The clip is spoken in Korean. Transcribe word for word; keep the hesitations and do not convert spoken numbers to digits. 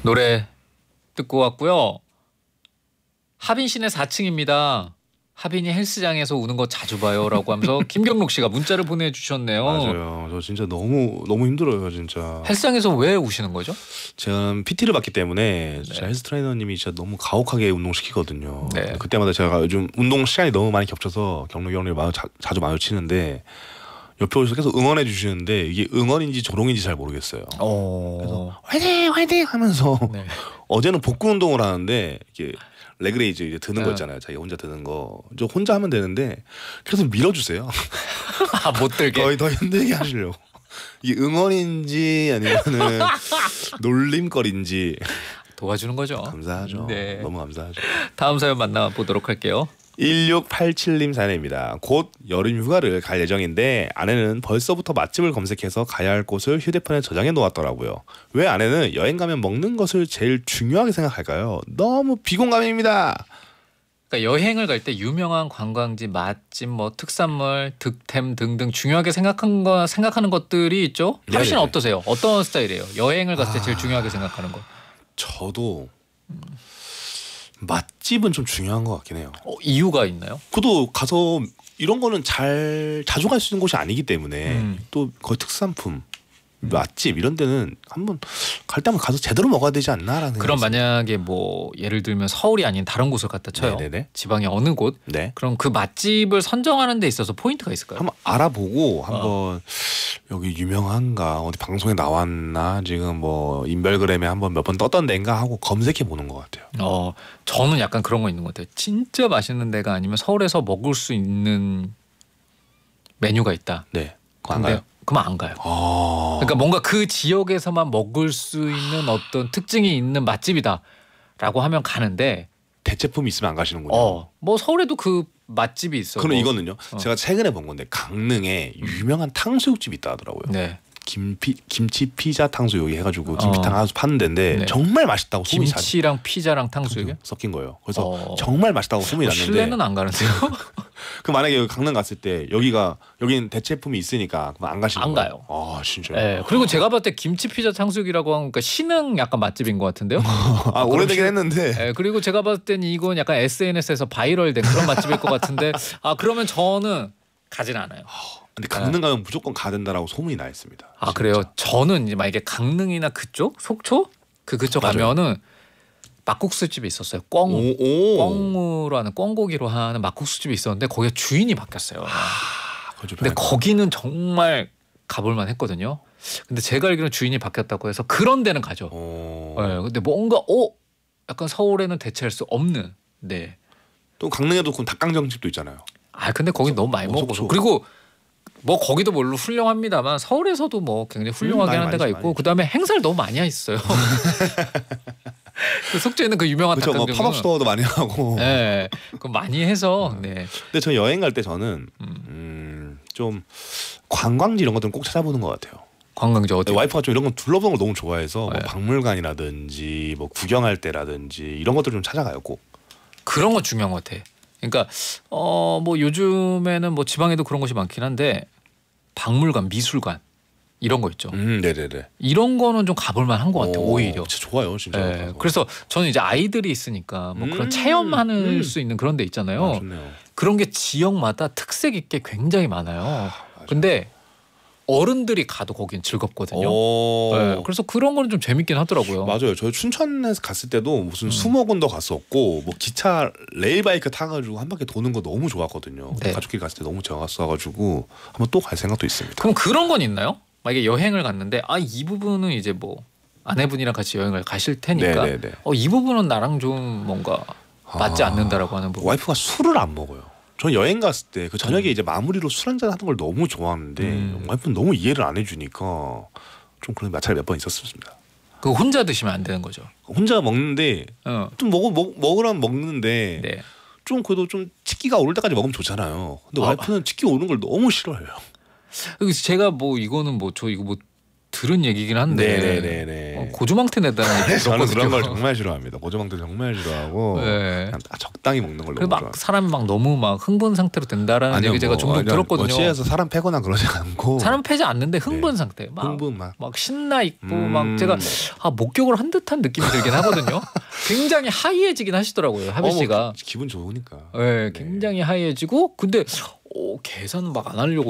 노래 듣고 왔고요. 하빈 씨네 사 층입니다. 하빈이 헬스장에서 우는 거 자주 봐요라고 하면서 김경록 씨가 문자를 보내주셨네요. 맞아요. 저 진짜 너무 너무 힘들어요, 진짜. 헬스장에서 왜 우시는 거죠? 제가 피티를 받기 때문에 진짜 네. 헬스 트레이너님이 진짜 너무 가혹하게 운동시키거든요. 네. 그때마다 제가 요즘 운동 시간이 너무 많이 겹쳐서 경록이 형님 마주, 자, 자주 마주치는데 옆에 오셔서 계속 응원해 주시는데 이게 응원인지 조롱인지 잘 모르겠어요. 어... 그래서 화이팅 화이팅 하면서 네. 어제는 복근 운동을 하는데 이렇게 레그레이즈 이제 드는 거 네. 있잖아요. 자기 혼자 드는 거. 저 혼자 하면 되는데 계속 밀어주세요. 아, 못 들게. 거의 더 힘들게 하시려고. 이게 응원인지 아니면은 놀림거리인지 도와주는 거죠. 감사하죠. 네. 너무 감사하죠. 다음 사연 만나보도록 할게요. 일육팔칠님 사연입니다. 곧 여름 휴가를 갈 예정인데 아내는 벌써부터 맛집을 검색해서 가야 할 곳을 휴대폰에 저장해 놓았더라고요. 왜 아내는 여행 가면 먹는 것을 제일 중요하게 생각할까요? 너무 비공감입니다. 그러니까 여행을 갈 때 유명한 관광지, 맛집, 뭐 특산물, 득템 등등 중요하게 생각한 거 생각하는 것들이 있죠. 하빈 씨는 네네네. 어떠세요? 어떤 스타일이에요? 여행을 갔을 때 아... 제일 중요하게 생각하는 거. 저도 맛집은 좀 중요한 것 같긴 해요. 어, 이유가 있나요? 그도 가서 이런 거는 잘 자주 갈 수 있는 곳이 아니기 때문에 음. 또 거의 특산품, 맛집 이런 데는 한번 갈 때 한번 가서 제대로 먹어야 되지 않나라는. 그럼 만약에 뭐 예를 들면 서울이 아닌 다른 곳을 갔다 쳐요. 네네네. 지방의 어느 곳. 네. 그럼 그 맛집을 선정하는 데 있어서 포인트가 있을까요? 한번 알아보고 한번 어. 여기 유명한가 어디 방송에 나왔나 지금 뭐 인별그램에 한번 몇 번 떴던 데인가 하고 검색해 보는 것 같아요. 어, 저는 약간 그런 거 있는 것 같아요. 진짜 맛있는 데가 아니면 서울에서 먹을 수 있는 메뉴가 있다. 네. 그거 안 근데 가요? 그만 안 가요. 아. 그러니까 뭔가 그 지역에서만 먹을 수 있는 어떤 특징이 있는 맛집이다라고 하면 가는데 대체품이 있으면 안 가시는군요. 어, 뭐 서울에도 그 맛집이 있어. 그럼 뭐. 이거는요. 어. 제가 최근에 본 건데 강릉에 유명한 탕수육집이 있다 하더라고요. 네. 김피 김치 피자 탕수육이 해가지고 김피탕 어. 하나 파는 데인데 네. 정말 맛있다고 소문이 자- 김치랑 피자랑 탕수육이 섞인 거예요. 그래서 어. 정말 맛있다고 소문이 뭐 났는데 실내는 안 가는데요. 그 만약에 여기 강릉 갔을 때 여기가 여기는 대체품이 있으니까 그럼 안 가시는 안 거예요? 가요. 아 진짜. 네. 그리고 제가 봤을 때 김치 피자 탕수육이라고 하니까 신흥 약간 맛집인 것 같은데요. 아 오래되긴 했는데. 네, 그리고 제가 봤을 때는 이건 약간 에스엔에스에서 바이럴된 그런 맛집일 것 같은데 아 그러면 저는 가진 않아요. 근데 강릉 가면 무조건 가야 된다라고 소문이 나 있습니다. 아 진짜. 그래요? 저는 이제 만약에 강릉이나 그쪽 속초 그 그쪽 맞아요. 가면은 막국수집이 있었어요. 꿩 오, 오. 꿩무로 하는 꿩고기로 하는 막국수집이 있었는데 거기가 주인이 바뀌었어요. 그거 좀 근데 변했다. 거기는 정말 가볼만 했거든요. 근데 제가 알기로는 주인이 바뀌었다고 해서 그런 데는 가죠. 오. 네, 근데 뭔가 어 약간 서울에는 대체할 수 없는. 네. 또 강릉에도 그 닭강정집도 있잖아요. 아 근데 거기 너무 많이 어, 먹어서 속초. 그리고 뭐 거기도 물론 훌륭합니다만 서울에서도 뭐 굉장히 훌륭하게 음, 하는 많이, 데가 많이, 있고 많이. 그다음에 행사를 너무 많이 했어요. 그 속초에는 그 유명한 그렇죠. 뭐 닭강정은 팝업 스토어도 많이 하고. 네, 그 많이 해서 네. 근데 저 여행 갈 때 저는 음, 좀 관광지 이런 것들은 꼭 찾아보는 것 같아요. 관광지 어디? 와이프가 좀 이런 거 둘러보는 걸 너무 좋아해서 뭐 네. 박물관이라든지 뭐 구경할 때라든지 이런 것들 좀 찾아가요 꼭. 그런 거 중요한 것 같아. 그러니까 어 뭐 요즘에는 뭐 지방에도 그런 곳이 많긴 한데 박물관, 미술관 이런 거 있죠. 음, 네네네. 이런 거는 좀 가볼만 한 것 같아요. 오, 오히려. 진짜 좋아요, 진짜. 네, 가서. 그래서 저는 이제 아이들이 있으니까 뭐 그런 음, 체험할 음. 수 있는 그런 데 있잖아요. 아, 좋네요. 그런 게 지역마다 특색 있게 굉장히 많아요. 근데 어른들이 가도 거긴 즐겁거든요. 오. 네, 그래서 그런 거는 좀 재밌긴 하더라고요. 맞아요. 저희 춘천에서 갔을 때도 무슨 음. 수목원도 갔었고 뭐 기차 레일바이크 타가지고 한 바퀴 도는 거 너무 좋았거든요. 네. 가족끼리 갔을 때 너무 좋았어가지고 한번 또 갈 생각도 있습니다. 그럼 그런 건 있나요? 만약에 여행을 갔는데 아 이 부분은 이제 뭐 아내분이랑 같이 여행을 가실 테니까 네네네. 어, 이 부분은 나랑 좀 뭔가 맞지 아, 않는다라고 하는 부분. 와이프가 술을 안 먹어요. 저 여행 갔을 때 그 저녁에 이제 마무리로 술 한잔 하는 걸 너무 좋아하는데 음. 와이프는 너무 이해를 안 해주니까 좀 그런 마찰이 몇 번 있었습니다. 그 혼자 드시면 안 되는 거죠. 혼자 먹는데 어. 좀 먹어 먹 먹으라면 먹는데 네. 좀 그래도 좀 치기가 오를 때까지 먹으면 좋잖아요. 근데 아. 와이프는 치기 오는 걸 너무 싫어해요. 그래서 제가 뭐 이거는 뭐 저 이거 뭐 들은 얘기긴 한데 네네네. 어, 고주망태 내다는 얘기 저는 들었거든요. 그런 걸 정말 싫어합니다. 고주망태 정말 싫어하고 네. 그냥 딱 적당히 먹는 걸로. 그리고 막 사람이 막 너무 막 흥분 상태로 된다라는 아니요, 얘기 제가 뭐, 종종 완전 들었거든요. 뭐 취해서 사람 패거나 그러지 않고 사람 패지 않는데 흥분 네. 상태. 막, 흥분 막. 막 신나 있고 음. 막 제가 아, 목격을 한 듯한 느낌이 들긴 하거든요. 굉장히 하이해지긴 하시더라고요. 하빈 어, 뭐 씨가. 기, 기분 좋으니까. 네, 네. 굉장히 하이해지고 근데 어, 계산 막 안 하려고